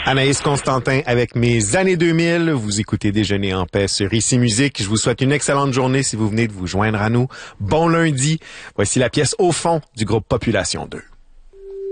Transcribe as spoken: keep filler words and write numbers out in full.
Anaïs Constantin avec Mes années deux mille. Vous écoutez Déjeuner en paix sur Ici Musique. Je vous souhaite une excellente journée si vous venez de vous joindre à nous. Bon lundi. Voici la pièce Au fond du groupe Population deux.